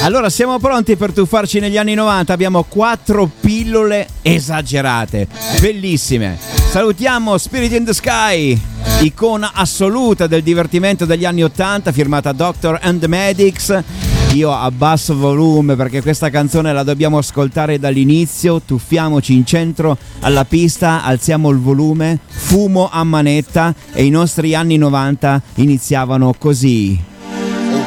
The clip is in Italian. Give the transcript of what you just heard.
Allora siamo pronti per tuffarci negli anni 90. Abbiamo 4 pillole esagerate, bellissime. Salutiamo Spirit in the Sky, icona assoluta del divertimento degli anni 80, firmata Doctor and the Medics. Io abbasso volume perché questa canzone la dobbiamo ascoltare dall'inizio. Tuffiamoci in centro alla pista, alziamo il volume, fumo a manetta e i nostri anni 90 iniziavano così.